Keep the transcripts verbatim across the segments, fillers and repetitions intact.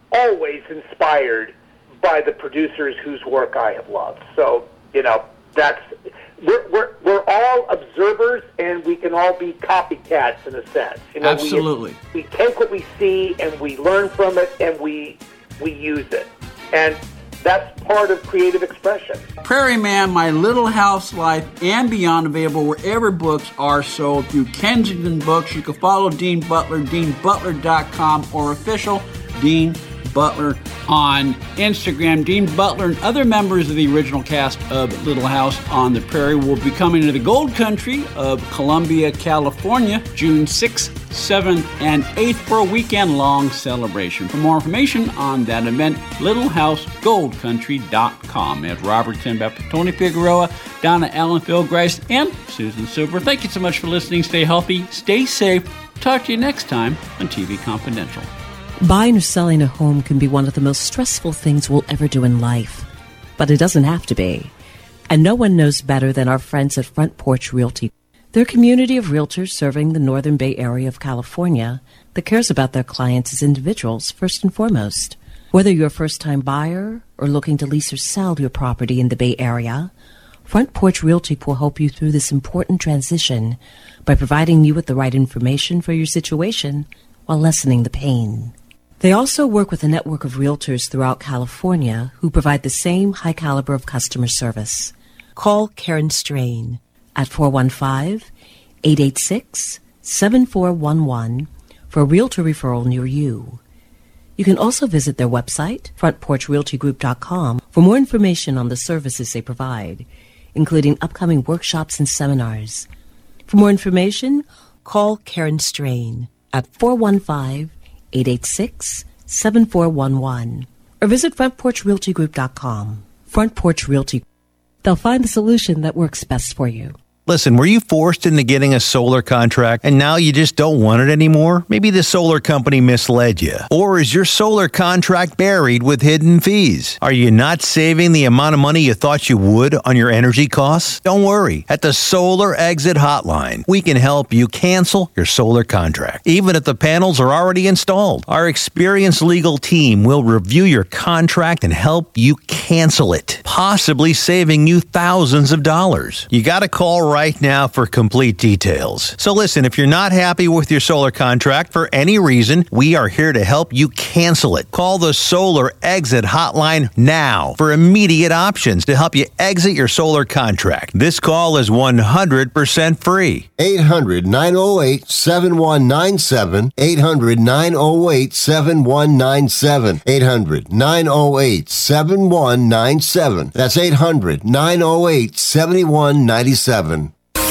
always inspired by the producers whose work I have loved. So, you know, that's we're we're we're all observers, and we can all be copycats in a sense. You know, Absolutely. We, we take what we see and we learn from it, and we we use it, and that's part of creative expression. Prairie Man, My Little House Life, and Beyond, available wherever books are sold through Kensington Books. You can follow Dean Butler, dean butler dot com, or official Dean Butler on Instagram. Dean Butler and other members of the original cast of Little House on the Prairie will be coming to the Gold Country of Columbia, California, June sixth, seventh, and eighth for a weekend-long celebration. For more information on that event, little house gold country dot com. As Robert Timbapper, Tony Figueroa, Donna Allen, Phil Grice, and Susan Silver, thank you so much for listening. Stay healthy, stay safe. Talk to you next time on T V Confidential. Buying or selling a home can be one of the most stressful things we'll ever do in life, but it doesn't have to be. And no one knows better than our friends at Front Porch Realty. They're a community of realtors serving the Northern Bay Area of California that cares about their clients as individuals first and foremost. Whether you're a first-time buyer or looking to lease or sell your property in the Bay Area, Front Porch Realty will help you through this important transition by providing you with the right information for your situation while lessening the pain. They also work with a network of realtors throughout California who provide the same high caliber of customer service. Call Karen Strain at four one five, eight eight six, seven four one one for a realtor referral near you. You can also visit their website, front porch realty group dot com, for more information on the services they provide, including upcoming workshops and seminars. For more information, call Karen Strain at four one five, eight eight six, seven four one one or visit front porch realty group dot com. Front Porch Realty. They'll find the solution that works best for you. Listen, were you forced into getting a solar contract and now you just don't want it anymore? Maybe the solar company misled you. Or is your solar contract buried with hidden fees? Are you not saving the amount of money you thought you would on your energy costs? Don't worry. At the Solar Exit Hotline, we can help you cancel your solar contract, even if the panels are already installed. Our experienced legal team will review your contract and help you cancel it, possibly saving you thousands of dollars. You got to call right right now for complete details. So listen, if you're not happy with your solar contract for any reason, we are here to help you cancel it. Call the Solar Exit Hotline now for immediate options to help you exit your solar contract. This call is one hundred percent free. eight hundred, nine oh eight, seven one nine seven. eight hundred, nine oh eight, seven one nine seven. eight hundred, nine oh eight, seven one nine seven. That's eight hundred, nine oh eight, seven one nine seven.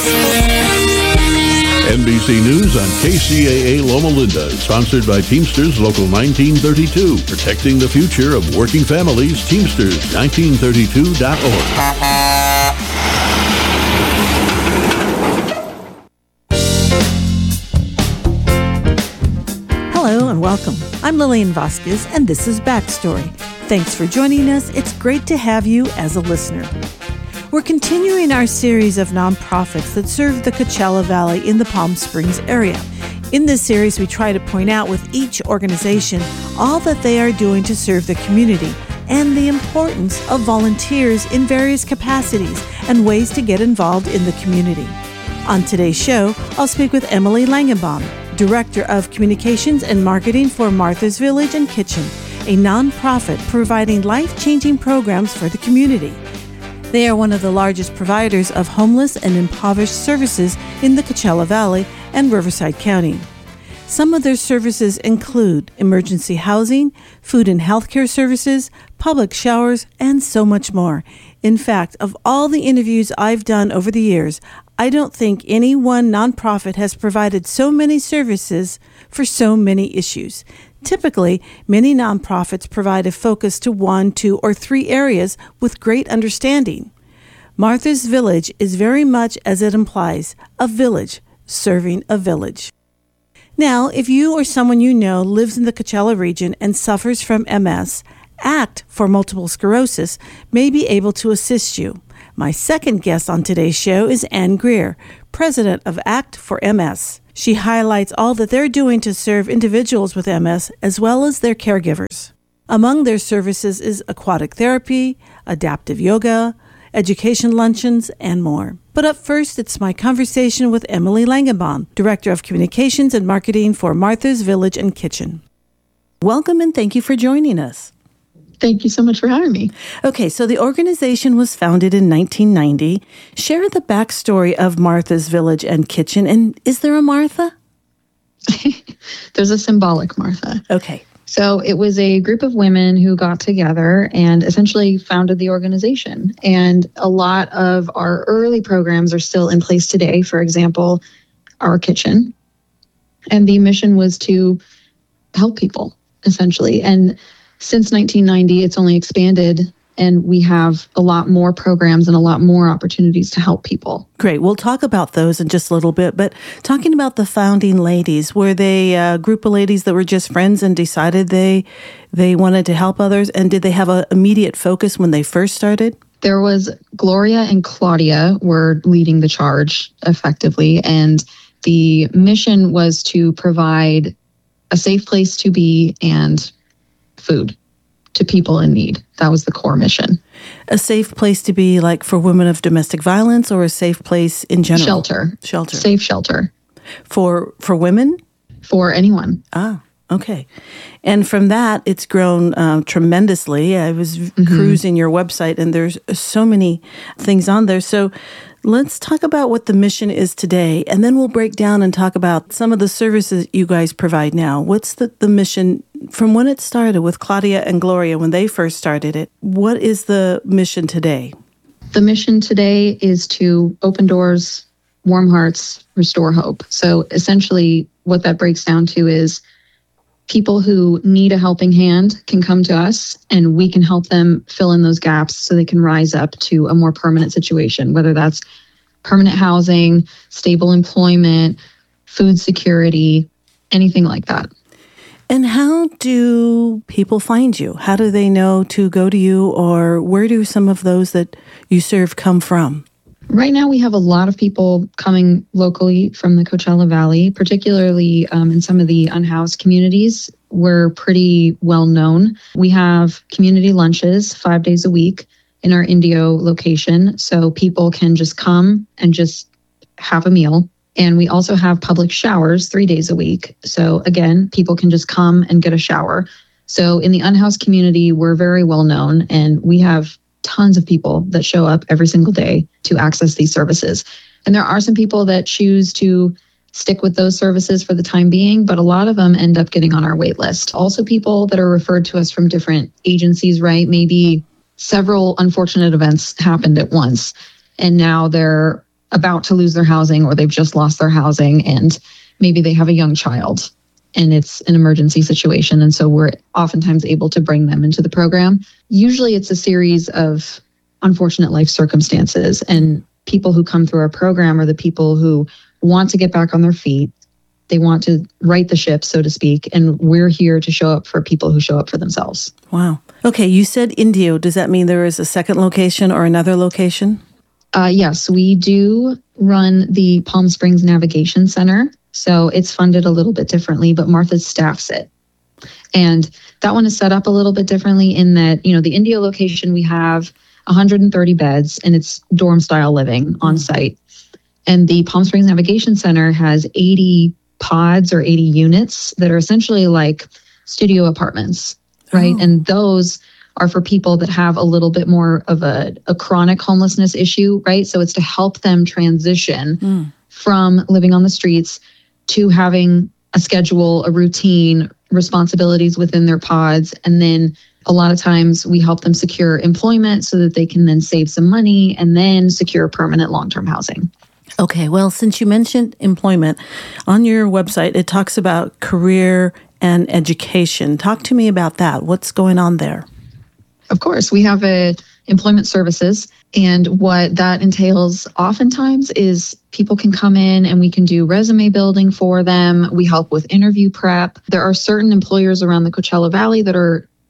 N B C News on K C A A Loma Linda, sponsored by Teamsters Local nineteen thirty-two, protecting the future of working families. Teamsters nineteen thirty-two dot org. Hello and welcome. I'm Lillian Vasquez, and this is Backstory. Thanks for joining us. It's great to have you as a listener. We're continuing our series of nonprofits that serve the Coachella Valley in the Palm Springs area. In this series, we try to point out with each organization all that they are doing to serve the community and the importance of volunteers in various capacities and ways to get involved in the community. On today's show, I'll speak with Emily Langenbaum, Director of Communications and Marketing for Martha's Village and Kitchen, a nonprofit providing life-changing programs for the community. They are one of the largest providers of homeless and impoverished services in the Coachella Valley and Riverside County. Some of their services include emergency housing, food and healthcare services, public showers, and so much more. In fact, of all the interviews I've done over the years, I don't think any one nonprofit has provided so many services for so many issues. Typically, many nonprofits provide a focus to one, two, or three areas with great understanding. Martha's Village is very much as it implies, a village serving a village. Now, if you or someone you know lives in the Coachella region and suffers from M S, ACT for Multiple Sclerosis may be able to assist you. My second guest on today's show is Ann Greer, president of ACT for M S. She highlights all that they're doing to serve individuals with M S as well as their caregivers. Among their services is aquatic therapy, adaptive yoga, education luncheons, and more. But up first, it's my conversation with Emily Langenbaum, Director of Communications and Marketing for Martha's Village and Kitchen. Welcome and thank you for joining us. Thank you so much for having me. Okay, so the organization was founded in nineteen ninety. Share the backstory of Martha's Village and Kitchen, and is there a Martha? There's a symbolic Martha. Okay. So it was a group of women who got together and essentially founded the organization. And a lot of our early programs are still in place today. For example, our kitchen. And the mission was to help people, essentially. And since nineteen ninety, it's only expanded, and we have a lot more programs and a lot more opportunities to help people. Great. We'll talk about those in just a little bit. But talking about the founding ladies, were they a group of ladies that were just friends and decided they they wanted to help others? And did they have an immediate focus when they first started? There was Gloria and Claudia were leading the charge effectively. And the mission was to provide a safe place to be and food to people in need. That was the core mission. A safe place to be, like for women of domestic violence, or a safe place in general? Shelter. Shelter. Safe shelter. For for women? For anyone. Ah, okay. And from that, it's grown uh, tremendously. I was mm-hmm. cruising your website, and there's so many things on there. So let's talk about what the mission is today, and then we'll break down and talk about some of the services you guys provide now. What's the, the mission from when it started with Claudia and Gloria, when they first started it? What is the mission today? The mission today is to open doors, warm hearts, restore hope. So essentially what that breaks down to is people who need a helping hand can come to us, and we can help them fill in those gaps so they can rise up to a more permanent situation, whether that's permanent housing, stable employment, food security, anything like that. And how do people find you? How do they know to go to you, or where do some of those that you serve come from? Right now, we have a lot of people coming locally from the Coachella Valley, particularly um, in some of the unhoused communities. We're pretty well known. We have community lunches five days a week in our Indio location, so people can just come and just have a meal. And we also have public showers three days a week. So again, people can just come and get a shower. So in the unhoused community, we're very well known, and we have tons of people that show up every single day to access these services. And there are some people that choose to stick with those services for the time being, but a lot of them end up getting on our wait list. Also people that are referred to us from different agencies, right? Maybe several unfortunate events happened at once, and now they're about to lose their housing, or they've just lost their housing, and maybe they have a young child and it's an emergency situation. And so we're oftentimes able to bring them into the program. Usually it's a series of unfortunate life circumstances, and people who come through our program are the people who want to get back on their feet. They want to right the ship, so to speak. And we're here to show up for people who show up for themselves. Wow. Okay. You said Indio. Does that mean there is a second location or another location? Uh, yes, we do run the Palm Springs Navigation Center. So it's funded a little bit differently, but Martha staffs it. And that one is set up a little bit differently in that, you know, the Indio location, we have one hundred thirty beds, and it's dorm style living on site. And the Palm Springs Navigation Center has eighty pods or eighty units that are essentially like studio apartments, right? Oh. And those are for people that have a little bit more of a, a chronic homelessness issue, right? So it's to help them transition mm. from living on the streets to having a schedule, a routine, responsibilities within their pods. And then a lot of times we help them secure employment so that they can then save some money and then secure permanent long-term housing. Okay, well, since you mentioned employment, on your website, it talks about career and education. Talk to me about that. What's going on there? Of course, we have a employment services, and what that entails oftentimes is people can come in and we can do resume building for them. We help with interview prep. There are certain employers around the Coachella Valley that are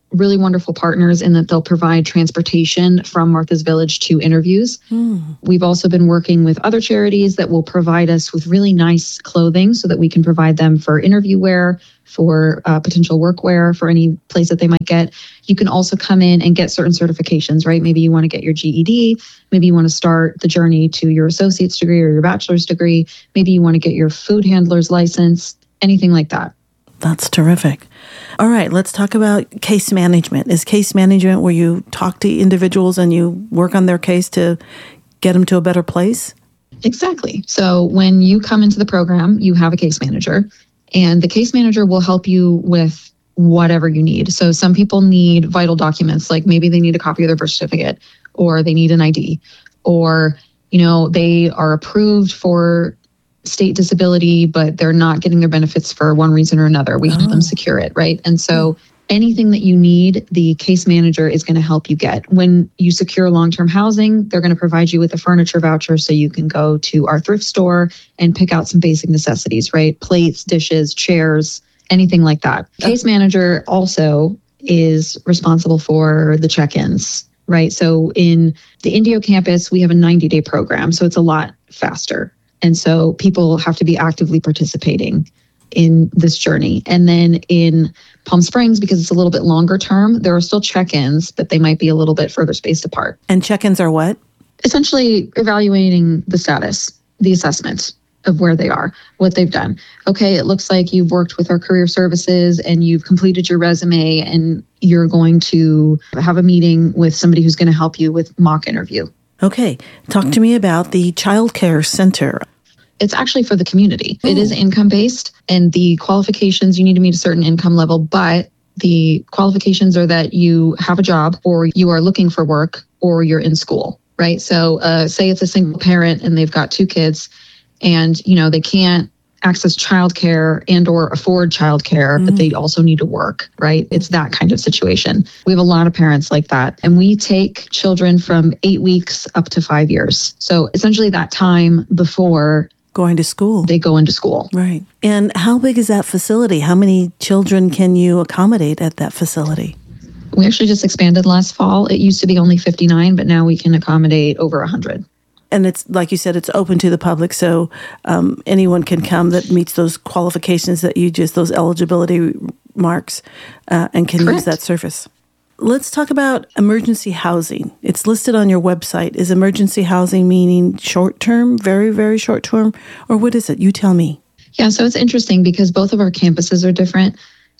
really wonderful partners in that they'll provide transportation from Martha's Village to interviews. Mm. We've also been working with other charities that will provide us with really nice clothing so that we can provide them for interview wear, for uh, potential work wear, for any place that they might get. You can also come in and get certain certifications, right? Maybe you want to get your G E D. Maybe you want to start the journey to your associate's degree or your bachelor's degree. Maybe you want to get your food handler's license, anything like that. That's terrific. All right, let's talk about case management. Is case management where you talk to individuals and you work on their case to get them to a better place? Exactly. So when you come into the program, you have a case manager, and the case manager will help you with whatever you need. So some people need vital documents, like maybe they need a copy of their birth certificate, or they need an I D, or, you know, they are approved for state disability, but they're not getting their benefits for one reason or another. We help oh. them secure it, right? And so anything that you need, the case manager is going to help you get. When you secure long-term housing, they're going to provide you with a furniture voucher so you can go to our thrift store and pick out some basic necessities, right? Plates, dishes, chairs, anything like that. Case manager also is responsible for the check-ins, right? So in the Indio campus, we have a ninety-day program, so it's a lot faster. And so people have to be actively participating in this journey. And then in Palm Springs, because it's a little bit longer term, there are still check-ins, but they might be a little bit further spaced apart. And check-ins are what? Essentially evaluating the status, the assessment of where they are, what they've done. Okay, it looks like you've worked with our career services and you've completed your resume, and you're going to have a meeting with somebody who's going to help you with mock interview. Okay, talk to me about the Child Care Center. It's actually for the community. Ooh. It is income-based, and the qualifications, you need to meet a certain income level, but the qualifications are that you have a job, or you are looking for work, or you're in school, right? So uh, say it's a single parent and they've got two kids, and you know they can't access childcare and or afford childcare, mm. but they also need to work, right? It's that kind of situation. We have a lot of parents like that. And we take children from eight weeks up to five years. So essentially that time before going to school, they go into school. Right. And how big is that facility? How many children can you accommodate at that facility? We actually just expanded last fall. It used to be only fifty-nine, but now we can accommodate over one hundred. And it's, like you said, it's open to the public, so um, anyone can come that meets those qualifications that you just, those eligibility marks, uh, and can Correct. Use that service. Let's talk about emergency housing. It's listed on your website. Is emergency housing meaning short-term, very, very short-term, or what is it? You tell me. Yeah, so it's interesting because both of our campuses are different.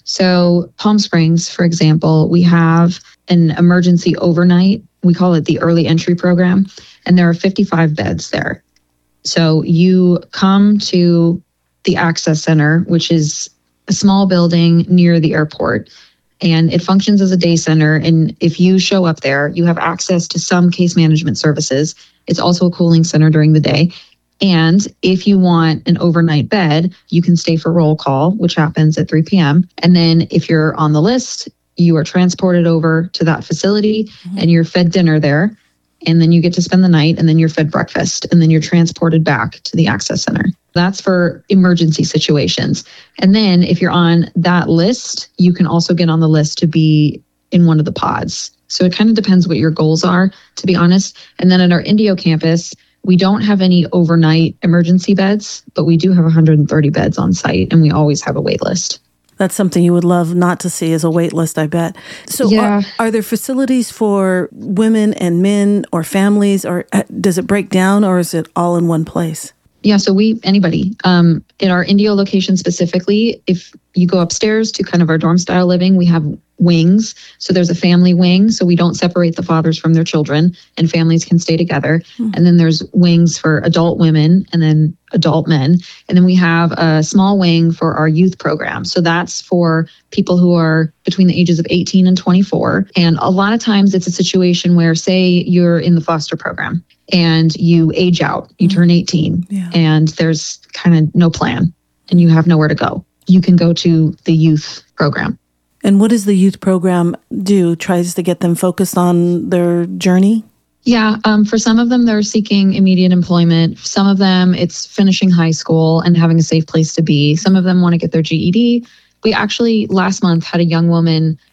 So Palm Springs, for example, we have an emergency overnight. We call it the early entry program, and there are fifty-five beds there. So you come to the Access Center, which is a small building near the airport, and it functions as a day center. And if you show up there, you have access to some case management services. It's also a cooling center during the day. And if you want an overnight bed, you can stay for roll call, which happens at three p.m. And then if you're on the list, you are transported over to that facility, mm-hmm. and you're fed dinner there. And then you get to spend the night, and then you're fed breakfast, and then you're transported back to the Access Center. That's for emergency situations. And then if you're on that list, you can also get on the list to be in one of the pods. So it kind of depends what your goals are, to be honest. And then at our Indio campus, we don't have any overnight emergency beds, but we do have one hundred thirty beds on site, and we always have a wait list. That's something you would love not to see as a wait list, I bet. So yeah. are, are there facilities for women and men or families, or does it break down, or is it all in one place? Yeah, so we, anybody, um, in our Indio location specifically, if you go upstairs to kind of our dorm style living, we have wings. So there's a family wing, so we don't separate the fathers from their children, and families can stay together. Mm-hmm. And then there's wings for adult women and then adult men. And then we have a small wing for our youth program. So that's for people who are between the ages of eighteen and twenty-four. And a lot of times it's a situation where, say you're in the foster program and you age out, you mm-hmm. turn eighteen, yeah. and there's kind of no plan and you have nowhere to go. You can go to the youth program. And what does the youth program do? Tries to get them focused on their journey? Yeah, um, for some of them, they're seeking immediate employment. Some of them, it's finishing high school and having a safe place to be. Some of them want to get their G E D. We actually, last month, had a young woman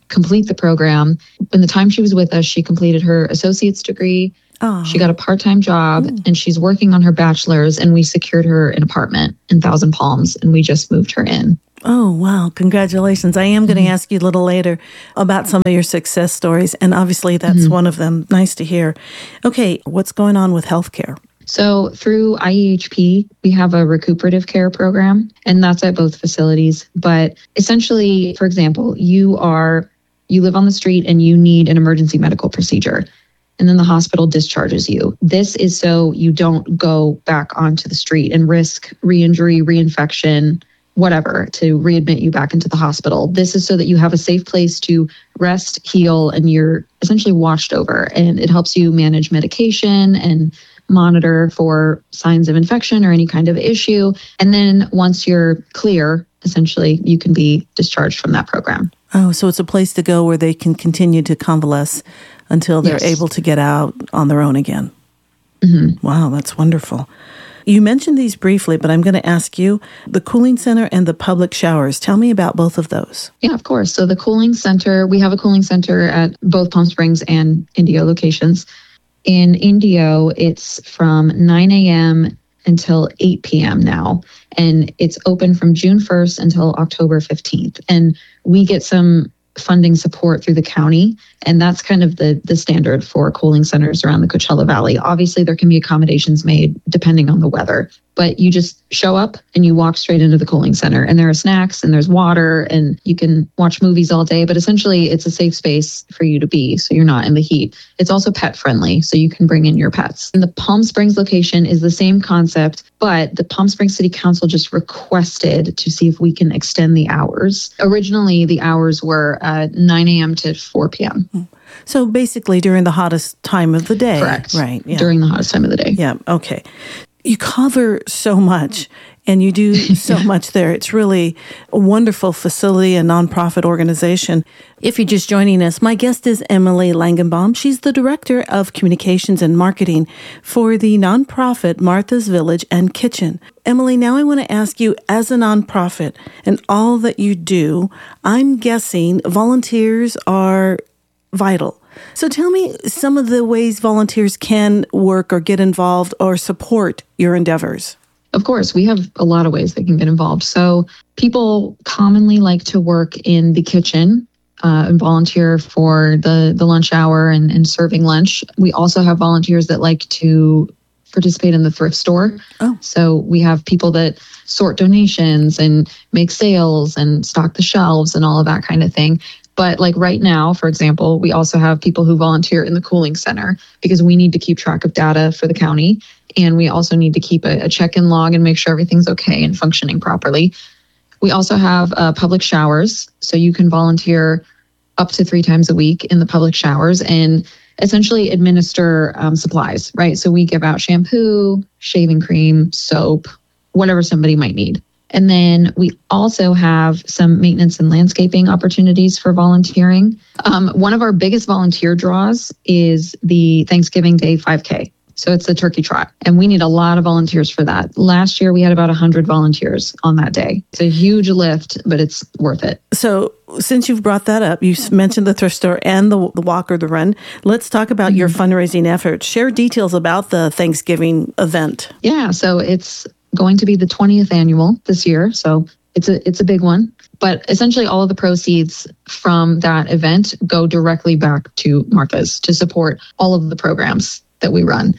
complete the program. In the time she was with us, she completed her associate's degree. Oh. She got a part-time job Mm. and she's working on her bachelor's, and we secured her an apartment in Thousand Palms and we just moved her in. Oh, wow. Congratulations. I am going to ask you a little later about some of your success stories, and obviously that's Mm-hmm. one of them. Nice to hear. Okay, what's going on with healthcare? So through I E H P, we have a recuperative care program, and that's at both facilities. But essentially, for example, you are you live on the street and you need an emergency medical procedure, and then the hospital discharges you. This is so you don't go back onto the street and risk re-injury, reinfection, whatever, to readmit you back into the hospital. This is so that you have a safe place to rest, heal, and you're essentially watched over. And it helps you manage medication and monitor for signs of infection or any kind of issue. And then once you're clear, essentially, you can be discharged from that program. Oh, so it's a place to go where they can continue to convalesce until they're Yes. able to get out on their own again. Mm-hmm. Wow, that's wonderful. You mentioned these briefly, but I'm going to ask you, the cooling center and the public showers. Tell me about both of those. Yeah, of course. So the cooling center, we have a cooling center at both Palm Springs and Indio locations. In Indio, it's from nine a.m. until eight p.m. now, and it's open from June first until October fifteenth. And we get some funding support through the county, and that's kind of the the standard for cooling centers around the Coachella Valley. Obviously, there can be accommodations made depending on the weather, but you just show up and you walk straight into the cooling center, and there are snacks and there's water, and you can watch movies all day, but essentially it's a safe space for you to be, so you're not in the heat. It's also pet friendly, so you can bring in your pets. And the Palm Springs location is the same concept, but the Palm Springs City Council just requested to see if we can extend the hours. Originally, the hours were uh, nine a.m. to four p.m. So basically during the hottest time of the day. Correct. Right. Yeah. During the hottest time of the day. Yeah. Okay. You cover so much and you do so much there. It's really a wonderful facility, a nonprofit organization. If you're just joining us, my guest is Emily Langenbaum. She's the Director of Communications and Marketing for the nonprofit Martha's Village and Kitchen. Emily, now I want to ask you, as a nonprofit and all that you do, I'm guessing volunteers are vital. So tell me some of the ways volunteers can work or get involved or support your endeavors. Of course, we have a lot of ways they can get involved. So people commonly like to work in the kitchen uh, and volunteer for the, the lunch hour and, and serving lunch. We also have volunteers that like to participate in the thrift store. Oh. So we have people that sort donations and make sales and stock the shelves and all of that kind of thing. But like right now, for example, we also have people who volunteer in the cooling center because we need to keep track of data for the county. And we also need to keep a, a check-in log and make sure everything's okay and functioning properly. We also have uh, public showers. So you can volunteer up to three times a week in the public showers and essentially administer um, supplies, right? So we give out shampoo, shaving cream, soap, whatever somebody might need. And then we also have some maintenance and landscaping opportunities for volunteering. Um, one of our biggest volunteer draws is the Thanksgiving Day five K. So it's the turkey trot. And we need a lot of volunteers for that. Last year, we had about one hundred volunteers on that day. It's a huge lift, but it's worth it. So since you've brought that up, you mentioned the thrift store and the, the walk or the run. Let's talk about mm-hmm. your fundraising efforts. Share details about the Thanksgiving event. Yeah, so it's going to be the twentieth annual this year. So it's a it's a big one. But essentially all of the proceeds from that event go directly back to Martha's to support all of the programs that we run.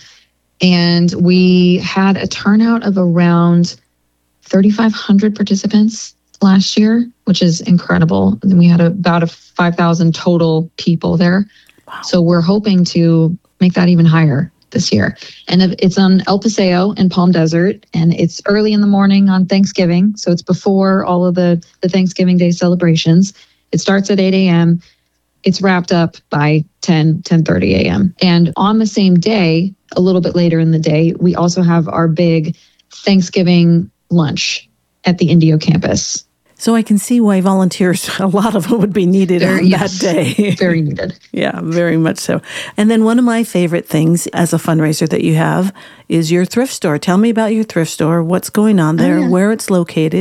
And we had a turnout of around thirty-five hundred participants last year, which is incredible. And we had about a five thousand total people there. Wow. So we're hoping to make that even higher this year. And it's on El Paseo in Palm Desert, and it's early in the morning on Thanksgiving. So it's before all of the, the Thanksgiving Day celebrations. It starts at eight a.m. It's wrapped up by ten, ten thirty a.m. And on the same day, a little bit later in the day, we also have our big Thanksgiving lunch at the Indio campus. So I can see why volunteers, a lot of them would be needed Very, on yes, that day. Very needed. Yeah, very much so. And then one of my favorite things as a fundraiser that you have is your thrift store. Tell me about your thrift store, what's going on there, oh, yeah. where it's located.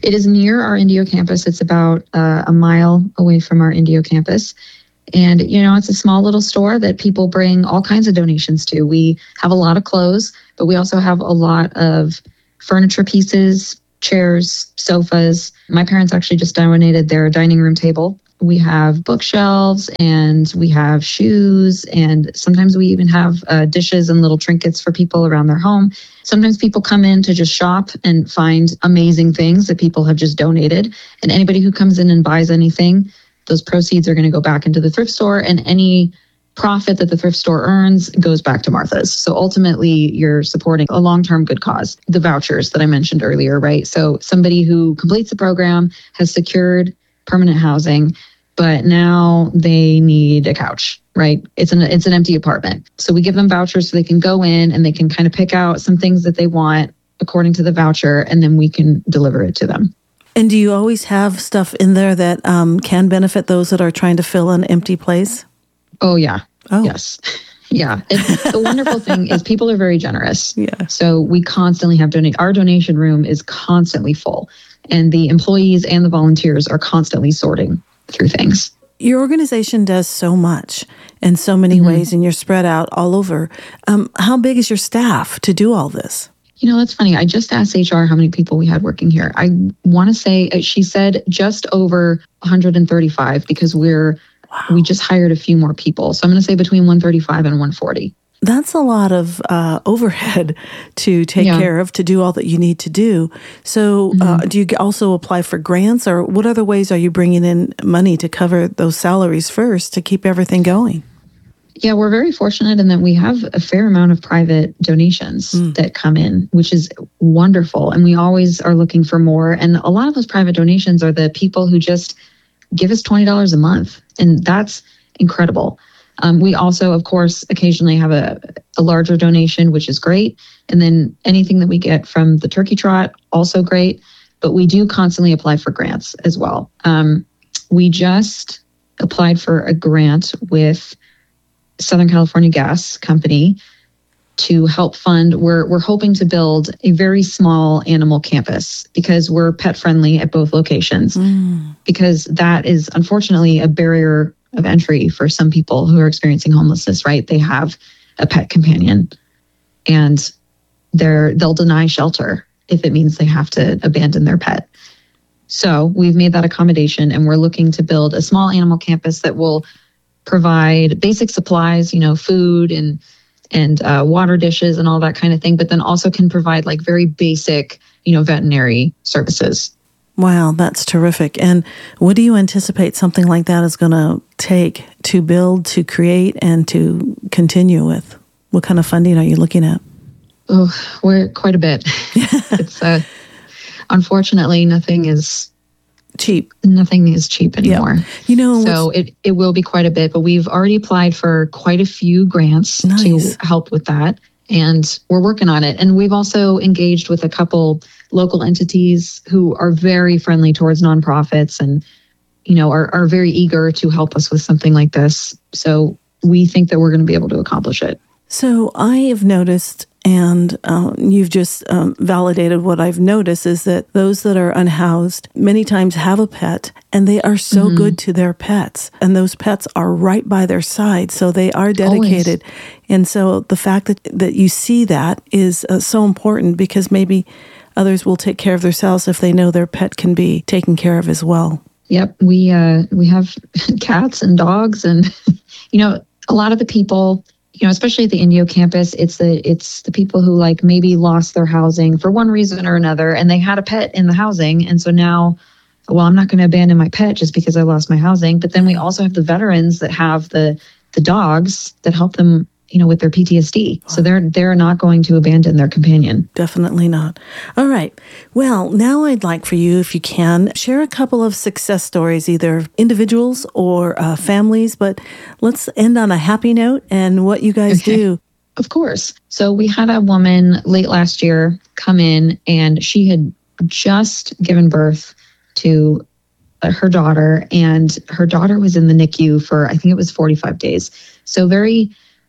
It is near our Indio campus. It's about uh, a mile away from our Indio campus. And, you know, it's a small little store that people bring all kinds of donations to. We have a lot of clothes, but we also have a lot of furniture pieces, chairs, sofas. My parents actually just donated their dining room table. We have bookshelves and we have shoes, and sometimes we even have uh, dishes and little trinkets for people around their home. Sometimes people come in to just shop and find amazing things that people have just donated. And anybody who comes in and buys anything, those proceeds are going to go back into the thrift store, and any profit that the thrift store earns goes back to Martha's. So ultimately, you're supporting a long-term good cause. The vouchers that I mentioned earlier, right? So somebody who completes the program has secured permanent housing, but now they need a couch, right? It's an it's an empty apartment. So we give them vouchers so they can go in and they can kind of pick out some things that they want according to the voucher, and then we can deliver it to them. And do you always have stuff in there that um, can benefit those that are trying to fill an empty place? Oh, yeah. Oh. Yes. Yeah. It, the wonderful thing is people are very generous. Yeah. So we constantly have donate. Our donation room is constantly full, and the employees and the volunteers are constantly sorting through things. Your organization does so much in so many mm-hmm. ways, and you're spread out all over. Um, how big is your staff to do all this? You know, that's funny. I just asked H R how many people we had working here. I want to say, she said just over one hundred thirty-five, because we're, wow. we just hired a few more people. So I'm going to say between one thirty-five and one forty. That's a lot of uh, overhead to take yeah. care of, to do all that you need to do. So mm-hmm. uh, do you also apply for grants, or what other ways are you bringing in money to cover those salaries first to keep everything going? Yeah, we're very fortunate in that we have a fair amount of private donations mm. that come in, which is wonderful. And we always are looking for more. And a lot of those private donations are the people who just give us twenty dollars a month. And that's incredible. Um, we also, of course, occasionally have a, a larger donation, which is great. And then anything that we get from the Turkey Trot, also great. But we do constantly apply for grants as well. Um, we just applied for a grant with Southern California Gas Company to help fund. We're we're hoping to build a very small animal campus because we're pet friendly at both locations. Mm. Because that is unfortunately a barrier of entry for some people who are experiencing homelessness, right? They have a pet companion and they're they'll deny shelter if it means they have to abandon their pet. So we've made that accommodation, and we're looking to build a small animal campus that will provide basic supplies, you know, food and and uh, water dishes and all that kind of thing, but then also can provide like very basic, you know, veterinary services. Wow, that's terrific. And what do you anticipate something like that is going to take to build, to create, and to continue with? What kind of funding are you looking at? Oh, we're quite a bit. It's uh, unfortunately nothing is cheap. Nothing is cheap anymore. Yep. You know, so it, it will be quite a bit, but we've already applied for quite a few grants nice. to help with that. And we're working on it. And we've also engaged with a couple local entities who are very friendly towards nonprofits and, you know, are, are very eager to help us with something like this. So we think that we're going to be able to accomplish it. So I have noticed, and uh, you've just um, validated what I've noticed, is that those that are unhoused many times have a pet, and they are so mm-hmm. good to their pets, and those pets are right by their side, so they are dedicated. Always. And so the fact that, that you see that is uh, so important, because maybe others will take care of themselves if they know their pet can be taken care of as well. Yep, we uh, we have cats and dogs, and you know, a lot of the people, you know, especially at the Indio campus, it's the it's the people who like maybe lost their housing for one reason or another, and they had a pet in the housing, and so now, well, I'm not going to abandon my pet just because I lost my housing. But then we also have the veterans that have the the dogs that help them, you know, with their P T S D. So they're they're not going to abandon their companion. Definitely not. All right. Well, now I'd like for you, if you can, share a couple of success stories, either individuals or uh, families, but let's end on a happy note and what you guys okay. do. Of course. So we had a woman late last year come in, and she had just given birth to her daughter, and her daughter was in the N I C U for, I think it was forty-five days. So very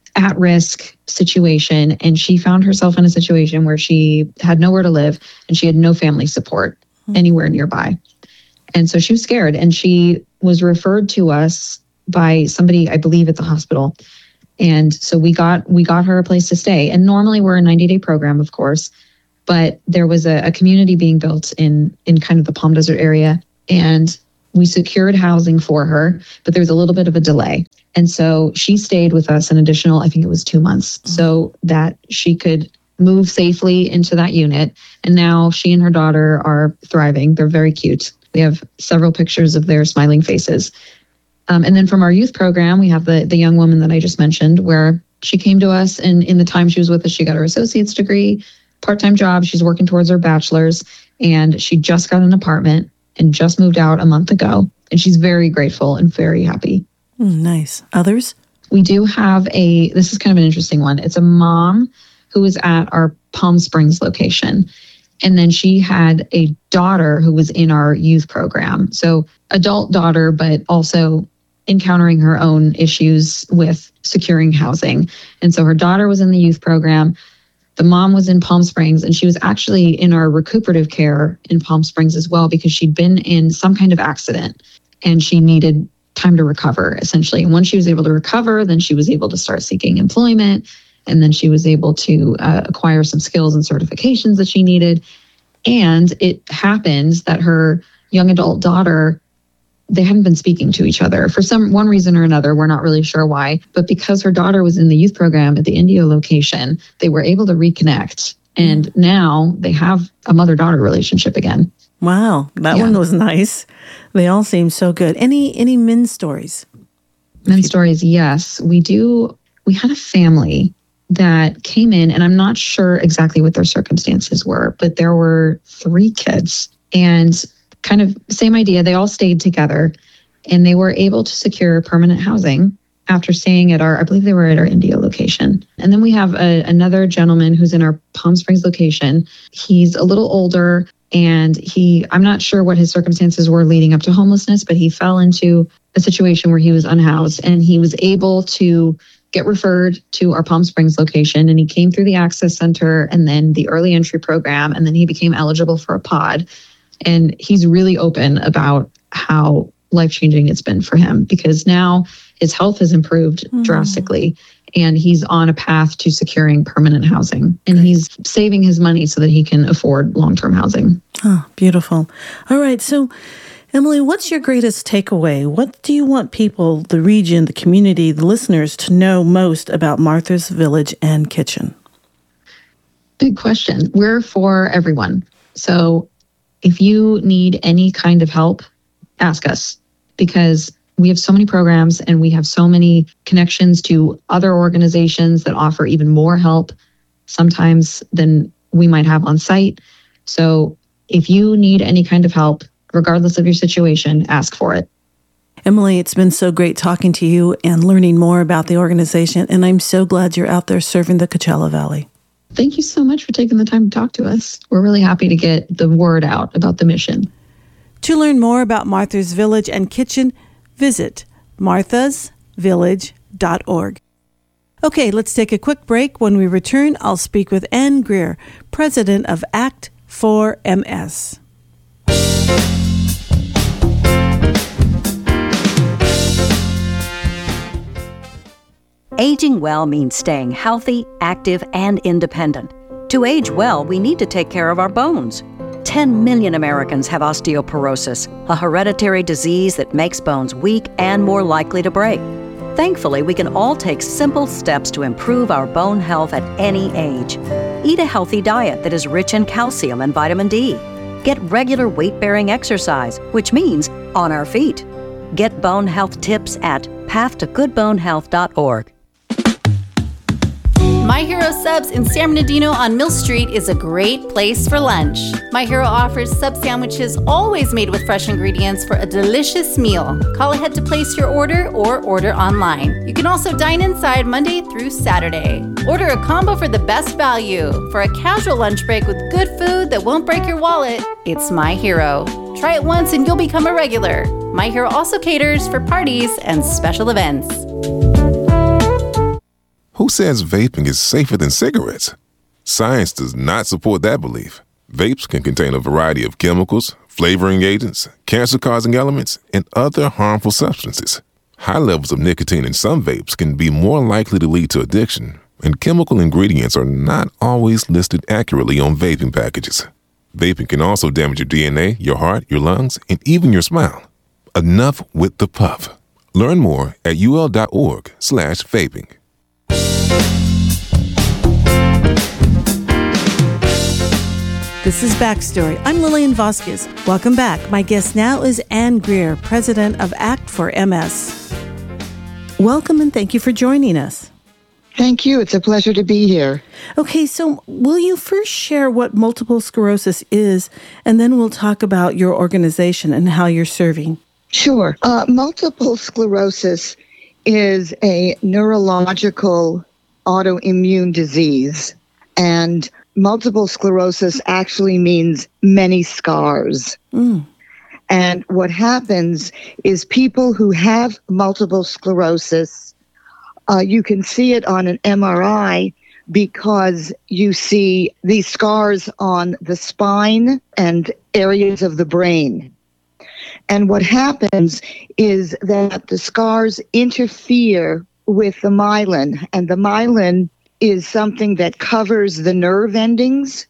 at-risk situation, and she found herself in a situation where she had nowhere to live and she had no family support. anywhere nearby. And so she was scared, and she was referred to us by somebody, I believe, at the hospital. And so we got we got her a place to stay. And normally we're a ninety-day program, of course, but there was a, a community being built in in kind of the Palm Desert area, and we secured housing for her, but there was a little bit of a delay. And so she stayed with us an additional, I think it was two months, mm-hmm. so that she could move safely into that unit. And now she and her daughter are thriving. They're very cute. We have several pictures of their smiling faces. Um, and then from our youth program, we have the, the young woman that I just mentioned, where she came to us, and in the time she was with us, she got her associate's degree, part-time job. She's working towards her bachelor's, and she just got an apartment and just moved out a month ago. And she's very grateful and very happy. Mm, nice. Others? We do have a, this is kind of an interesting one. It's a mom who was at our Palm Springs location. And then she had a daughter who was in our youth program. So adult daughter, but also encountering her own issues with securing housing. And so her daughter was in the youth program. The mom was in Palm Springs, and she was actually in our recuperative care in Palm Springs as well, because she'd been in some kind of accident and she needed time to recover, essentially. And once she was able to recover, then she was able to start seeking employment. And then she was able to uh, acquire some skills and certifications that she needed. And it happens that her young adult daughter, they hadn't been speaking to each other for some one reason or another. We're not really sure why. But because her daughter was in the youth program at the Indio location, they were able to reconnect. And now they have a mother-daughter relationship again. Wow, that Yeah. one was nice. They all seem so good. Any any men's stories? Men's stories, yes. We do. We had a family that came in, and I'm not sure exactly what their circumstances were, but there were three kids, and kind of same idea. They all stayed together, and they were able to secure permanent housing after staying at our, I believe they were at our Indio location. And then we have a, another gentleman who's in our Palm Springs location. He's a little older, and he, I'm not sure what his circumstances were leading up to homelessness, but he fell into a situation where he was unhoused, and he was able to get referred to our Palm Springs location. And he came through the Access Center and then the early entry program, and then he became eligible for a pod. And he's really open about how life-changing it's been for him, because now his health has improved mm. drastically, and he's on a path to securing permanent housing. And Great. He's saving his money so that he can afford long-term housing. Oh, beautiful. All right. So, Emily, what's your greatest takeaway? What do you want people, the region, the community, the listeners to know most about Martha's Village and Kitchen? Big question. We're for everyone. So if you need any kind of help, ask us, because we have so many programs and we have so many connections to other organizations that offer even more help sometimes than we might have on site. So if you need any kind of help, regardless of your situation, ask for it. Emily, it's been so great talking to you and learning more about the organization, and I'm so glad you're out there serving the Coachella Valley. Thank you so much for taking the time to talk to us. We're really happy to get the word out about the mission. To learn more about Martha's Village and Kitchen, visit marthas village dot org. Okay, let's take a quick break. When we return, I'll speak with Ann Greer, president of Act four M S. Aging well means staying healthy, active, and independent. To age well, we need to take care of our bones. ten million Americans have osteoporosis, a hereditary disease that makes bones weak and more likely to break. Thankfully, we can all take simple steps to improve our bone health at any age. Eat a healthy diet that is rich in calcium and vitamin D. Get regular weight-bearing exercise, which means on our feet. Get bone health tips at path to good bone health dot org. My Hero Subs in San Bernardino on Mill Street is a great place for lunch. My Hero offers sub sandwiches always made with fresh ingredients for a delicious meal. Call ahead to place your order or order online. You can also dine inside Monday through Saturday. Order a combo for the best value. For a casual lunch break with good food that won't break your wallet, it's My Hero. Try it once and you'll become a regular. My Hero also caters for parties and special events. Who says vaping is safer than cigarettes? Science does not support that belief. Vapes can contain a variety of chemicals, flavoring agents, cancer-causing elements, and other harmful substances. High levels of nicotine in some vapes can be more likely to lead to addiction, and chemical ingredients are not always listed accurately on vaping packages. Vaping can also damage your D N A, your heart, your lungs, and even your smile. Enough with the puff. Learn more at ul.org slash vaping. This is Backstory. I'm Lillian Vasquez. Welcome back. My guest now is Anne Greer, president of ACT for M S. Welcome and thank you for joining us. Thank you. It's a pleasure to be here. Okay, so will you first share what multiple sclerosis is, and then we'll talk about your organization and how you're serving? Sure. Uh, multiple sclerosis is a neurological autoimmune disease, and multiple sclerosis actually means many scars. Mm. And what happens is people who have multiple sclerosis, uh, you can see it on an M R I because you see these scars on the spine and areas of the brain. And what happens is that the scars interfere with the myelin, and the myelin is something that covers the nerve endings,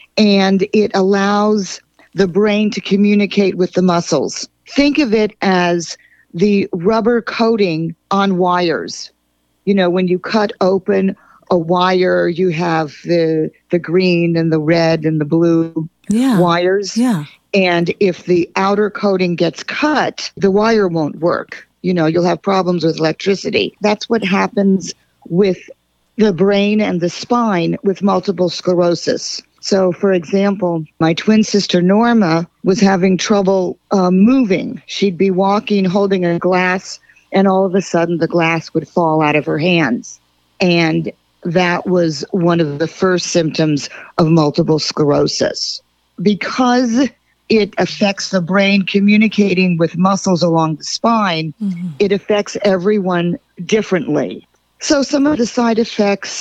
and it allows the brain to communicate with the muscles. Think of it as the rubber coating on wires. You know, when you cut open a wire, you have the the green and the red and the blue yeah. wires. Yeah. And if the outer coating gets cut, the wire won't work. You know, you'll have problems with electricity. That's what happens with the brain and the spine with multiple sclerosis. So, for example, my twin sister Norma was having trouble uh, moving. She'd be walking, holding a glass, and all of a sudden the glass would fall out of her hands. And that was one of the first symptoms of multiple sclerosis. Because it affects the brain communicating with muscles along the spine, mm-hmm. it affects everyone differently. So some of the side effects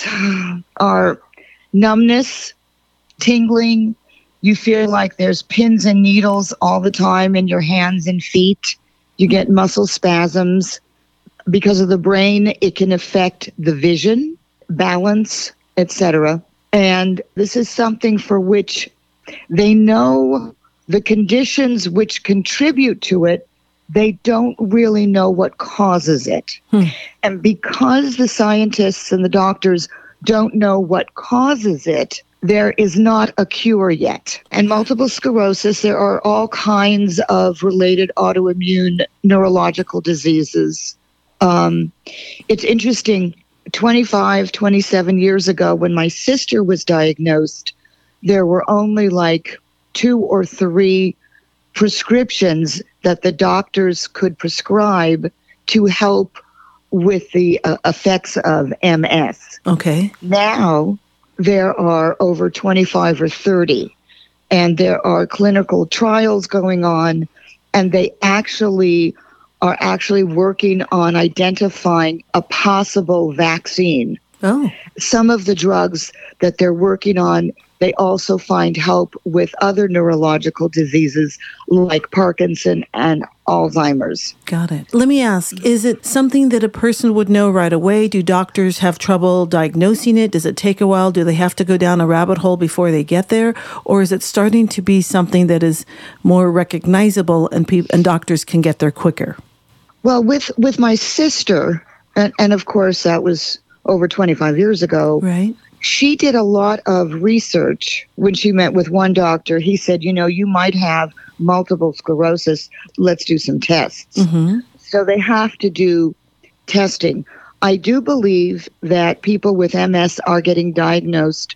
are numbness, tingling. You feel like there's pins and needles all the time in your hands and feet. You get muscle spasms. Because of the brain, it can affect the vision, balance, et cetera. And this is something for which they know the conditions which contribute to it. They don't really know what causes it. Hmm. And because the scientists and the doctors don't know what causes it, there is not a cure yet. And multiple sclerosis, there are all kinds of related autoimmune neurological diseases. Um, it's interesting, twenty-five, twenty-seven years ago, when my sister was diagnosed, there were only like two or three prescriptions that the doctors could prescribe to help with the uh, effects of M S. Okay. Now there are over twenty-five or thirty, and there are clinical trials going on, and they actually are actually working on identifying a possible vaccine. Oh. Some of the drugs that they're working on, they also find help with other neurological diseases like Parkinson and Alzheimer's. Got it. Let me ask, is it something that a person would know right away? Do doctors have trouble diagnosing it? Does it take a while? Do they have to go down a rabbit hole before they get there? Or is it starting to be something that is more recognizable and pe- and doctors can get there quicker? Well, with, with my sister, and, and of course that was over twenty-five years ago, right? She did a lot of research when she met with one doctor. He said, you know, you might have multiple sclerosis. Let's do some tests. Mm-hmm. So they have to do testing. I do believe that people with M S are getting diagnosed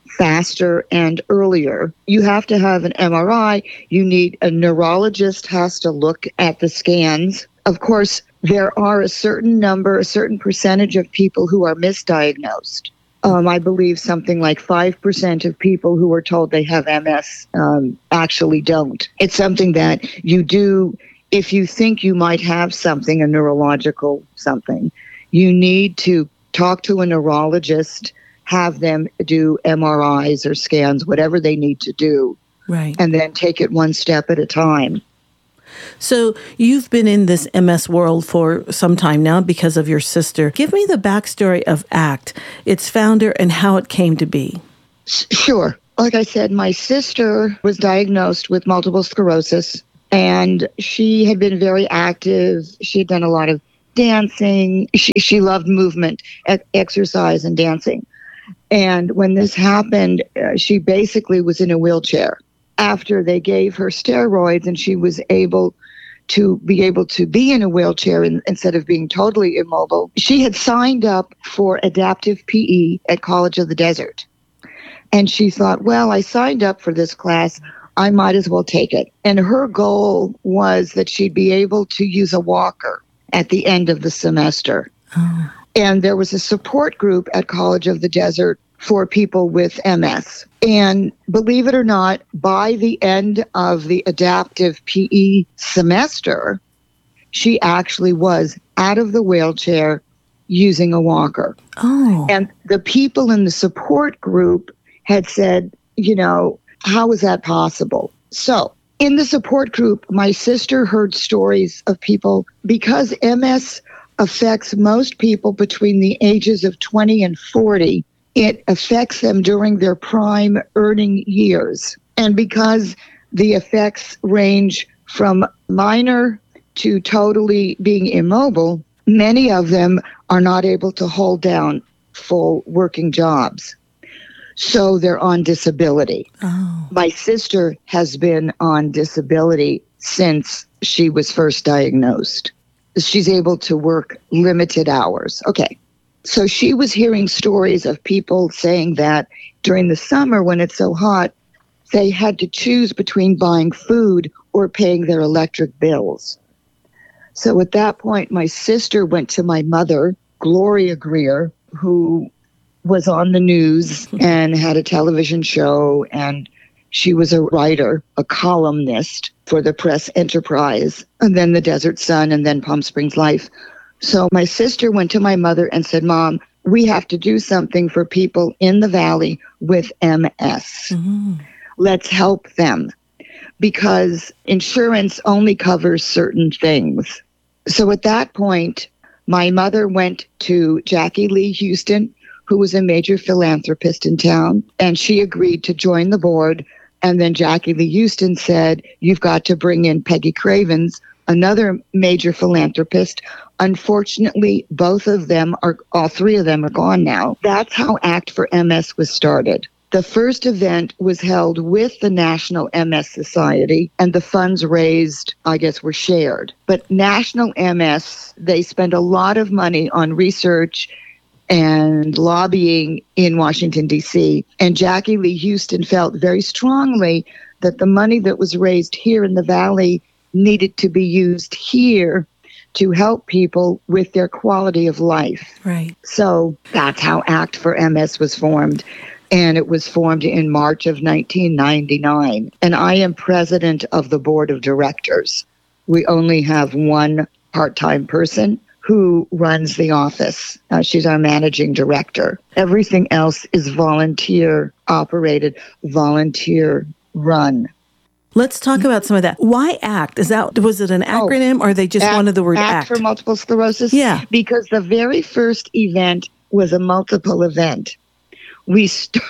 faster and earlier. You have to have an M R I. You need a neurologist has to look at the scans. Of course, there are a certain number, a certain percentage of people who are misdiagnosed. Um, I believe something like five percent of people who are told they have M S um, actually don't. It's something that you do if you think you might have something, a neurological something. You need to talk to a neurologist, have them do M R Is or scans, whatever they need to do, Right. And then take it one step at a time. So you've been in this M S world for some time now because of your sister. Give me the backstory of ACT, its founder, and how it came to be. Sure. Like I said, my sister was diagnosed with multiple sclerosis, and she had been very active. She had done a lot of dancing. She, she loved movement, exercise, and dancing. And when this happened, uh, she basically was in a wheelchair. After they gave her steroids and she was able to be able to be in a wheelchair in, instead of being totally immobile, she had signed up for adaptive P E at College of the Desert. And she thought, well, I signed up for this class. I might as well take it. And her goal was that she'd be able to use a walker at the end of the semester. Oh. And there was a support group at College of the Desert for people with M S. And believe it or not, by the end of the adaptive P E semester, she actually was out of the wheelchair using a walker. Oh. And the people in the support group had said, you know, how is that possible? So in the support group, my sister heard stories of people, because M S affects most people between the ages of twenty and forty. It affects them during their prime earning years. And because the effects range from minor to totally being immobile, many of them are not able to hold down full working jobs. So they're on disability. Oh. My sister has been on disability since she was first diagnosed. She's able to work limited hours. Okay. So she was hearing stories of people saying that during the summer when it's so hot, they had to choose between buying food or paying their electric bills. So at that point, my sister went to my mother, Gloria Greer, who was on the news and had a television show, and she was a writer, a columnist for the Press Enterprise, and then the Desert Sun, and then Palm Springs Life. So my sister went to my mother and said, Mom, we have to do something for people in the valley with M S. Mm-hmm. Let's help them, because insurance only covers certain things. So at that point, my mother went to Jackie Lee Houston, who was a major philanthropist in town, and she agreed to join the board. And then Jackie Lee Houston said, you've got to bring in Peggy Cravens, another major philanthropist. Unfortunately, both of them are, all three of them are gone now. That's how ACT for M S was started. The first event was held with the National M S Society, and the funds raised, I guess, were shared. But National M S, they spend a lot of money on research and lobbying in Washington, D C. And Jackie Lee Houston felt very strongly that the money that was raised here in the Valley needed to be used here to help people with their quality of life. Right. So that's how ACT for M S was formed. And it was formed in March of nineteen ninety-nine. And I am president of the board of directors. We only have one part-time person who runs the office. Uh, she's our managing director. Everything else is volunteer operated, volunteer run. Let's talk about some of that. Why ACT? Is that, was it an acronym, oh, or they just ACT, wanted the word ACT? ACT for multiple sclerosis? Yeah. Because the very first event was a multiple event. We, st-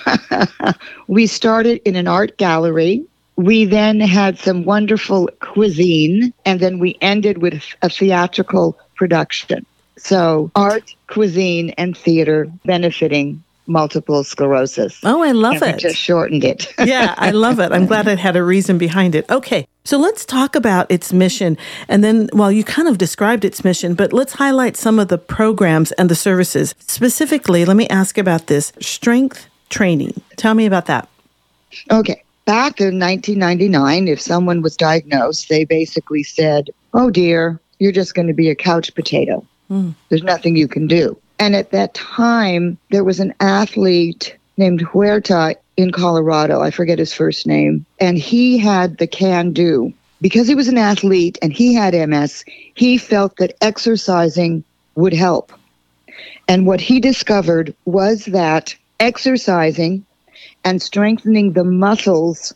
we started in an art gallery. We then had some wonderful cuisine, and then we ended with a theatrical production. So art, cuisine, and theater benefiting multiple sclerosis. Oh, I love and it. We just shortened it. Yeah, I love it. I'm glad it had a reason behind it. Okay, so let's talk about its mission. And then, well, you kind of described its mission, but let's highlight some of the programs and the services. Specifically, let me ask about this, strength training. Tell me about that. Okay. Back in nineteen ninety-nine, if someone was diagnosed, they basically said, oh dear, you're just going to be a couch potato. Mm. There's nothing you can do. And at that time, there was an athlete named Huerta in Colorado. I forget his first name. And he had the can-do. Because he was an athlete and he had M S, he felt that exercising would help. And what he discovered was that exercising and strengthening the muscles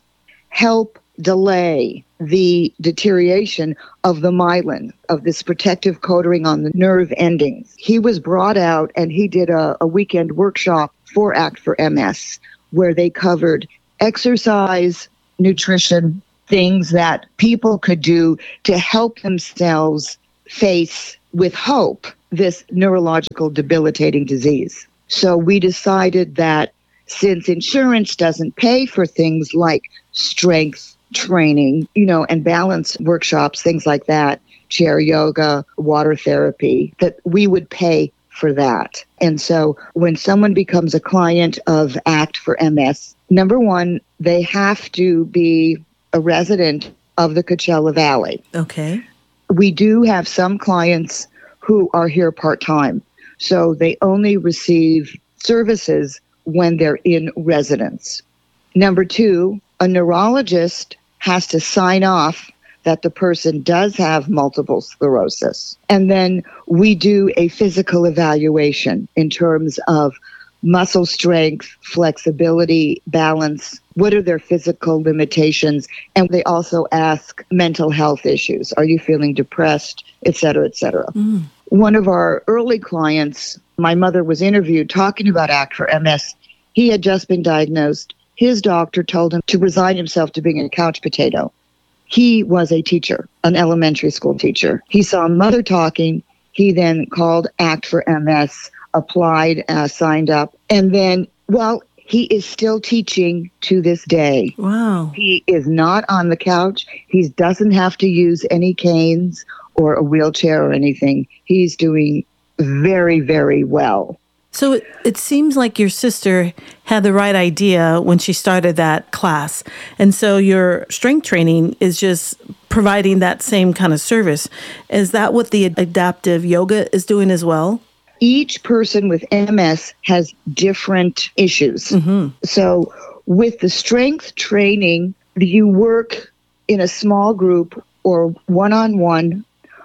help delay the deterioration of the myelin, of this protective coating on the nerve endings. He was brought out and he did a, a weekend workshop for ACT for M S, where they covered exercise, nutrition, things that people could do to help themselves face with hope this neurological debilitating disease. So we decided that since insurance doesn't pay for things like strength training, you know, and balance workshops, things like that, chair yoga, water therapy, that we would pay for that. And so when someone becomes a client of ACT for M S, number one, they have to be a resident of the Coachella Valley. Okay. We do have some clients who are here part-time, so they only receive services when they're in residence. Number two, a neurologist has to sign off that the person does have multiple sclerosis. And then we do a physical evaluation in terms of muscle strength, flexibility, balance. What are their physical limitations? And they also ask mental health issues. Are you feeling depressed, et cetera, et cetera. Mm. One of our early clients, my mother was interviewed talking about ACT for M S. He had just been diagnosed. His doctor told him to resign himself to being a couch potato. He was a teacher, an elementary school teacher. He saw Mother talking. He then called ACT for M S, applied, uh, signed up, and then, well, he is still teaching to this day. Wow. He is not on the couch. He doesn't have to use any canes or a wheelchair or anything. He's doing very, very well. So it, it seems like your sister had the right idea when she started that class. And so your strength training is just providing that same kind of service. Is that what the adaptive yoga is doing as well? Each person with M S has different issues. Mm-hmm. So with the strength training, you work in a small group or one-on-one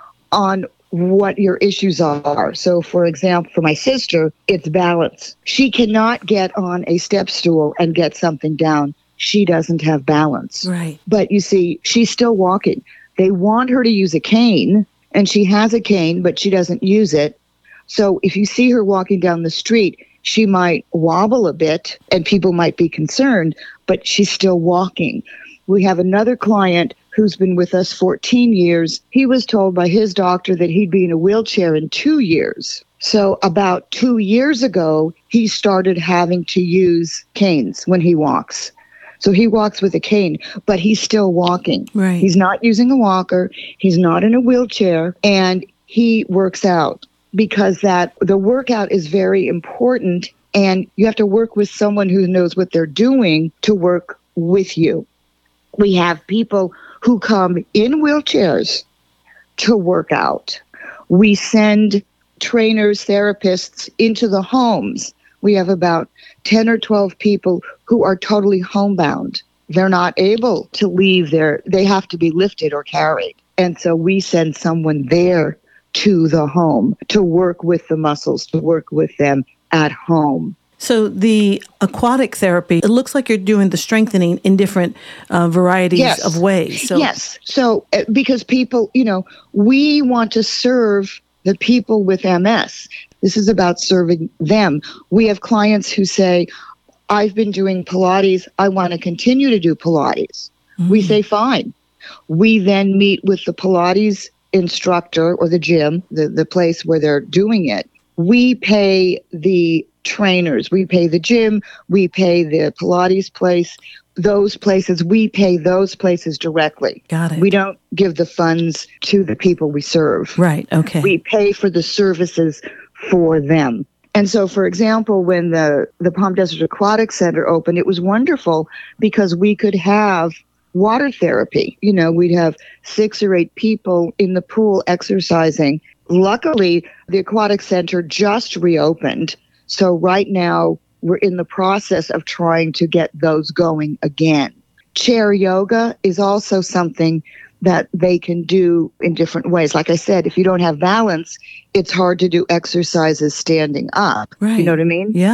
on what your issues are. So, for example, for my sister, it's balance. She cannot get on a step stool and get something down. She doesn't have balance. Right. But you see, she's still walking. They want her to use a cane, and she has a cane, but she doesn't use it. So if you see her walking down the street, she might wobble a bit, and people might be concerned, but she's still walking. We have another client who's been with us fourteen years. He was told by his doctor that he'd be in a wheelchair in two years. So about two years ago, he started having to use canes when he walks. So he walks with a cane, but he's still walking. Right. He's not using a walker. He's not in a wheelchair, and he works out because that the workout is very important, and you have to work with someone who knows what they're doing to work with you. We have people who come in wheelchairs to work out. We send trainers, therapists into the homes. We have about ten or twelve people who are totally homebound. They're not able to leave their, they have to be lifted or carried. And so we send someone there to the home to work with the muscles, to work with them at home. So the aquatic therapy, it looks like you're doing the strengthening in different uh, varieties yes. of ways. So. Yes. So uh, because people, you know, we want to serve the people with M S. This is about serving them. We have clients who say, I've been doing Pilates. I want to continue to do Pilates. Mm. We say, fine. We then meet with the Pilates instructor or the gym, the, the place where they're doing it. We pay the trainers, we pay the gym, we pay the Pilates place, those places, we pay those places directly. Got it. We don't give the funds to the people we serve. Right, okay. We pay for the services for them. And so, for example, when the, the Palm Desert Aquatic Center opened, it was wonderful because we could have water therapy. You know, we'd have six or eight people in the pool exercising. Luckily, the Aquatic Center just reopened. So right now, we're in the process of trying to get those going again. Chair yoga is also something that they can do in different ways. Like I said, if you don't have balance, it's hard to do exercises standing up. Right. You know what I mean? Yeah.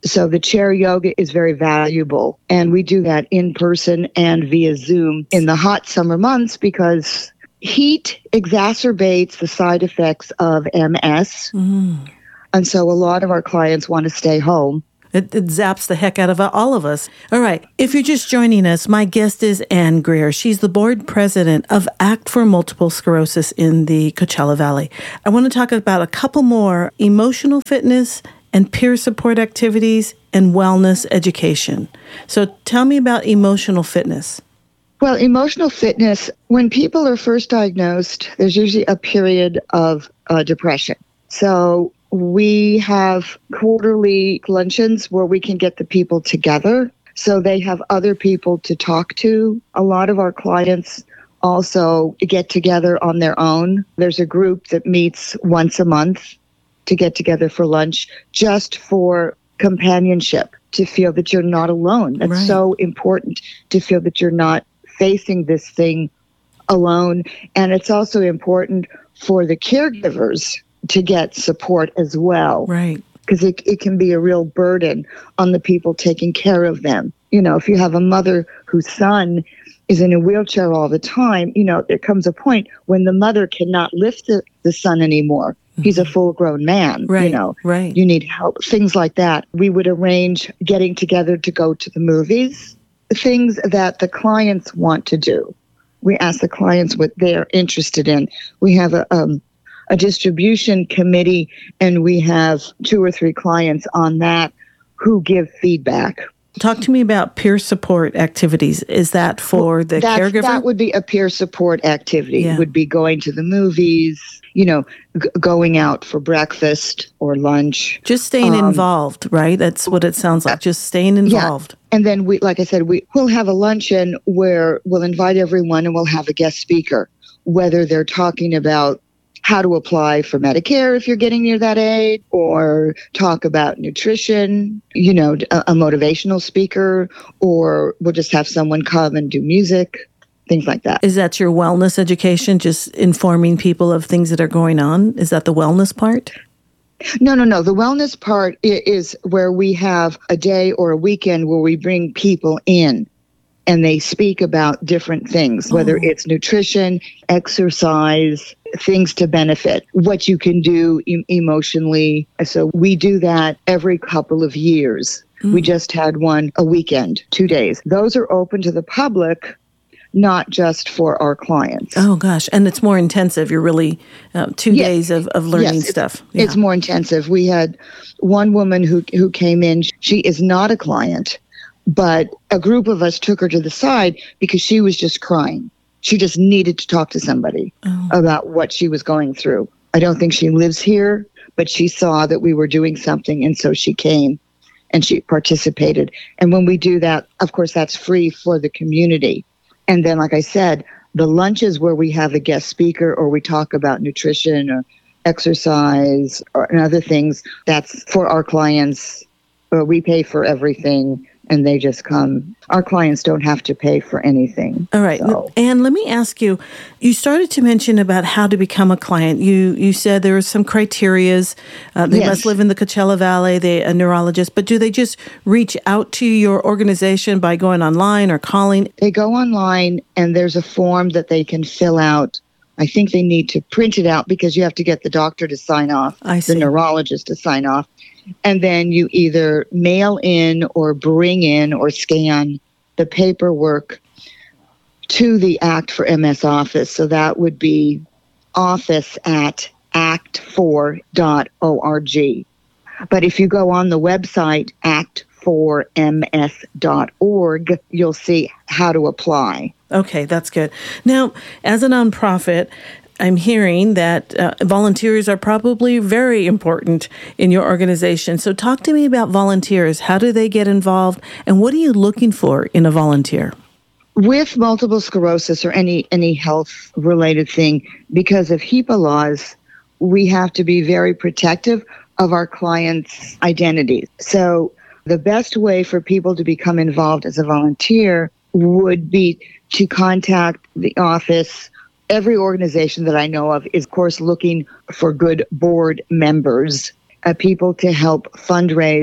So the chair yoga is very valuable. And we do that in person and via Zoom in the hot summer months because heat exacerbates the side effects of M S. Mm. And so a lot of our clients want to stay home. It, it zaps the heck out of all of us. All right. If you're just joining us, my guest is Ann Greer. She's the board president of ACT for Multiple Sclerosis in the Coachella Valley. I want to talk about a couple more: emotional fitness and peer support activities and wellness education. So tell me about emotional fitness. Well, emotional fitness, when people are first diagnosed, there's usually a period of uh, depression. So we have quarterly luncheons where we can get the people together so they have other people to talk to. A lot of our clients also get together on their own. There's a group that meets once a month to get together for lunch just for companionship, to feel that you're not alone. That's right. So important to feel that you're not facing this thing alone. And it's also important for the caregivers to get support as well. Right. Because it, it can be a real burden on the people taking care of them. You know, if you have a mother whose son is in a wheelchair all the time, you know, there comes a point when the mother cannot lift the, the son anymore. Mm-hmm. He's a full-grown man, right, you know. Right. You need help, things like that. We would arrange getting together to go to the movies, things that the clients want to do. We ask the clients what they're interested in. We have a um, a distribution committee, and we have two or three clients on that who give feedback. Talk to me about peer support activities. Is that for the That's, caregiver? That would be a peer support activity. Yeah. It would be going to the movies, you know, g- going out for breakfast or lunch. Just staying um, involved, right? That's what it sounds like, just staying involved. Yeah. And then, we, like I said, we, we'll have a luncheon where we'll invite everyone and we'll have a guest speaker, whether they're talking about how to apply for Medicare if you're getting near that age, or talk about nutrition, you know, a, a motivational speaker, or we'll just have someone come and do music, things like that. Is that your wellness education, just informing people of things that are going on? Is that the wellness part? No, no, no. The wellness part is where we have a day or a weekend where we bring people in and they speak about different things, whether oh. it's nutrition, exercise, things to benefit, what you can do e- emotionally. So we do that every couple of years. Mm. We just had one a weekend, two days. Those are open to the public, not just for our clients. Oh, gosh. And it's more intensive. You're really uh, two yes. days of, of learning yes, stuff. It's, yeah. it's more intensive. We had one woman who, who came in. She is not a client, but a group of us took her to the side because she was just crying. She just needed to talk to somebody oh. about what she was going through. I don't think she lives here, but she saw that we were doing something, and so she came and she participated. And when we do that, of course, that's free for the community. And then, like I said, the lunches where we have a guest speaker or we talk about nutrition or exercise or and other things, that's for our clients. Uh, we pay for everything. And they just come. Our clients don't have to pay for anything. All right. So. And let me ask you, you started to mention about how to become a client. You you said there are some criterias. Uh, they yes. must live in the Coachella Valley, they a neurologist. But do they just reach out to your organization by going online or calling? They go online, and there's a form that they can fill out. I think they need to print it out because you have to get the doctor to sign off, I see. the neurologist to sign off. And then you either mail in or bring in or scan the paperwork to the ACT for M S office. So that would be office at act four dot org. But if you go on the website, act four m s dot org, you'll see how to apply. Okay, that's good. Now, as a nonprofit, I'm hearing that uh, volunteers are probably very important in your organization. So talk to me about volunteers. How do they get involved? And what are you looking for in a volunteer? With multiple sclerosis or any, any health-related thing, because of HIPAA laws, we have to be very protective of our clients' identities. So the best way for people to become involved as a volunteer would be to contact the office. Every organization that I know of is, of course, looking for good board members, uh, people to help fundraise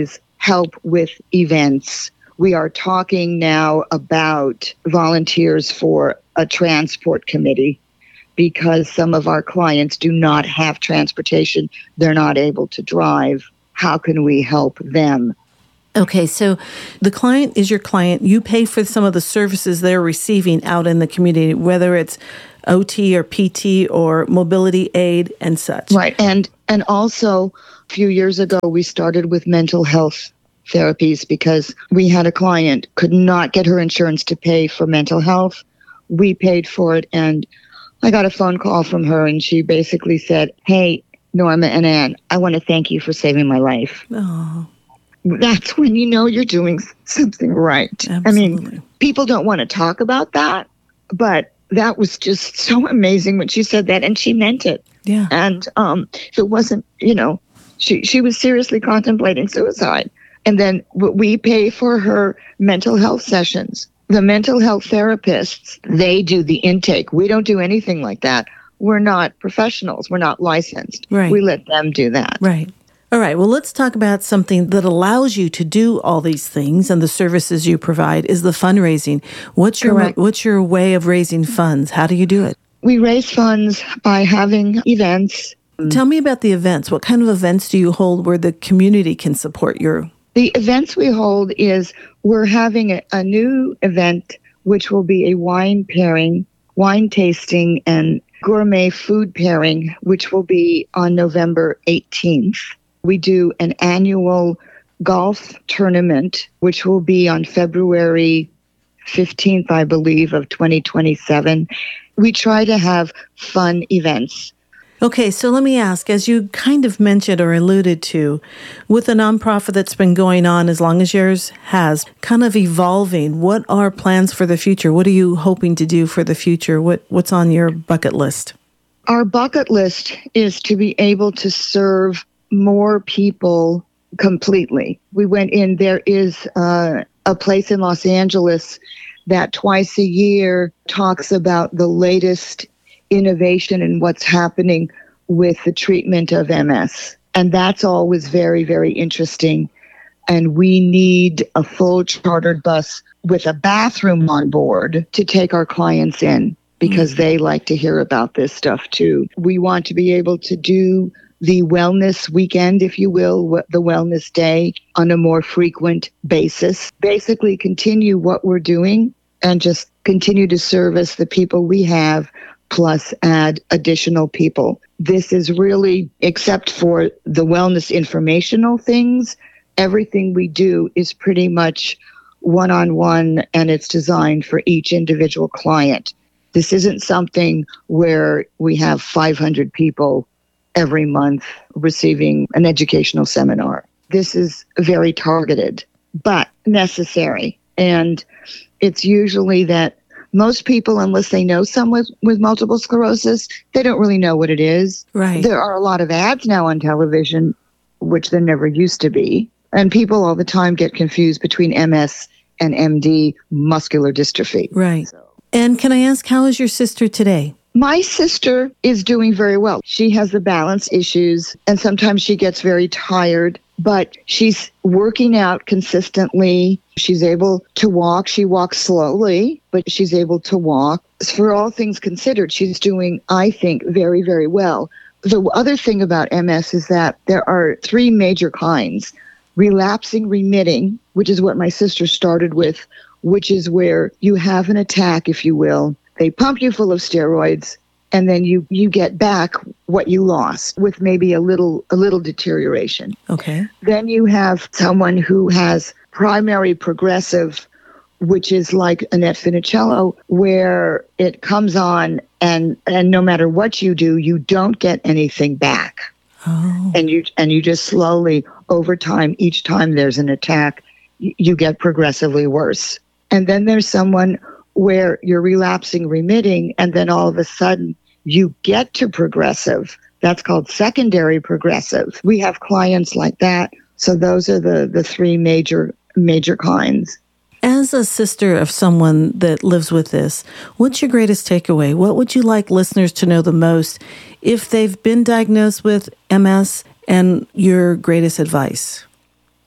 help with events. We are talking now about volunteers for a transport committee because some of our clients do not have transportation. They're not able to drive. How can we help them? Okay, so the client is your client. You pay for some of the services they're receiving out in the community, whether it's O T or P T or mobility aid and such. Right. And and also a few years ago, we started with mental health therapies because we had a client could not get her insurance to pay for mental health. We paid for it. And I got a phone call from her and she basically said, "Hey, Norma and Ann, I want to thank you for saving my life." Oh. That's when you know you're doing something right. Absolutely. I mean, people don't want to talk about that, but that was just so amazing when she said that, and she meant it. Yeah. And um, if it wasn't, you know, she, she was seriously contemplating suicide. And then we pay for her mental health sessions. The mental health therapists, they do the intake. We don't do anything like that. We're not professionals. We're not licensed. Right. We let them do that. Right. All right. Well, let's talk about something that allows you to do all these things and the services you provide is the fundraising. What's your Correct. What's your way of raising funds? How do you do it? We raise funds by having events. Tell me about the events. What kind of events do you hold where the community can support your? The events we hold is we're having a, a new event, which will be a wine pairing, wine tasting, and gourmet food pairing, which will be on November eighteenth. We do an annual golf tournament, which will be on February fifteenth, I believe, of twenty twenty-seven. We try to have fun events. Okay, so let me ask, as you kind of mentioned or alluded to, with a nonprofit that's been going on as long as yours has, kind of evolving, what are plans for the future? What are you hoping to do for the future? What What's on your bucket list? Our bucket list is to be able to serve more people completely. We went in, there is uh, a place in Los Angeles that twice a year talks about the latest innovation and what's happening with the treatment of M S. And that's always very, very interesting. And we need a full chartered bus with a bathroom on board to take our clients in because mm-hmm. they like to hear about this stuff too. We want to be able to do the wellness weekend, if you will, the wellness day on a more frequent basis. Basically continue what we're doing and just continue to service the people we have, plus add additional people. This is really, except for the wellness informational things, everything we do is pretty much one-on-one and it's designed for each individual client. This isn't something where we have five hundred people every month receiving an educational seminar. This is very targeted, but necessary. And it's usually that most people, unless they know someone with, with multiple sclerosis, they don't really know what it is. Right. There are a lot of ads now on television, which there never used to be. And people all the time get confused between M S and M D, muscular dystrophy. Right. So. And can I ask, how is your sister today? My sister is doing very well. She has the balance issues, and sometimes she gets very tired, but she's working out consistently. She's able to walk. She walks slowly, but she's able to walk. For all things considered, she's doing, I think, very, very well. The other thing about M S is that there are three major kinds. Relapsing remitting, which is what my sister started with, which is where you have an attack, if you will. They pump you full of steroids, and then you, you get back what you lost with maybe a little a little deterioration. Okay. Then you have someone who has primary progressive, which is like Annette Funicello, where it comes on and and no matter what you do, you don't get anything back. Oh. And you and you just slowly, over time, each time there's an attack, you, you get progressively worse. And then there's someone where you're relapsing, remitting, and then all of a sudden you get to progressive. That's called secondary progressive. We have clients like that. So those are the, the three major major kinds. As a sister of someone that lives with this, what's your greatest takeaway? What would you like listeners to know the most if they've been diagnosed with M S, and your greatest advice?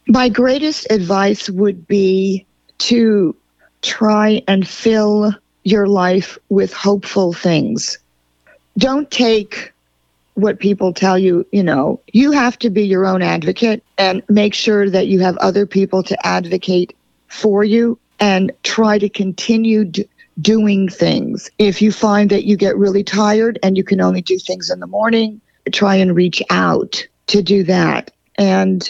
My greatest advice would be to try and fill your life with hopeful things. Don't take what people tell you, you know, you have to be your own advocate and make sure that you have other people to advocate for you and try to continue d- doing things. If you find that you get really tired and you can only do things in the morning, try and reach out to do that. And